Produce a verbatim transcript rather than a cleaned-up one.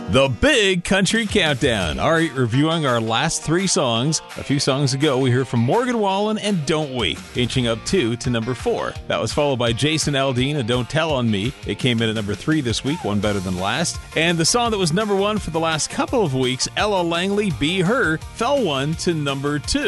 The Big Country Countdown. All right, reviewing our last three songs. A few songs ago, we heard from Morgan Wallen and Don't We, inching up two to number four. That was followed by Jason Aldean and Don't Tell on Me. It came in at number three this week, one better than last. And the song that was number one for the last couple of weeks, Ella Langley, Be Her, fell one to number two.